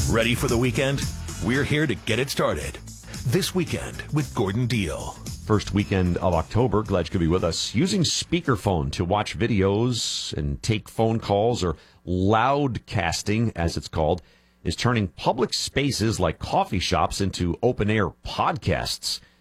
Ready for the weekend? We're here to get it started. This Weekend with Gordon Deal. First weekend of October. Glad you could be with us. Using speakerphone to watch videos and take phone calls, or loudcasting, as it's called, is turning public spaces like coffee shops into open-air podcasts.